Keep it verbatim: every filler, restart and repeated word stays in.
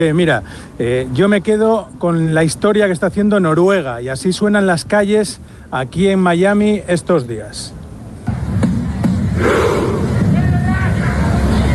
Eh, mira, eh, yo me quedo con la historia que está haciendo Noruega y así suenan las calles aquí en Miami estos días.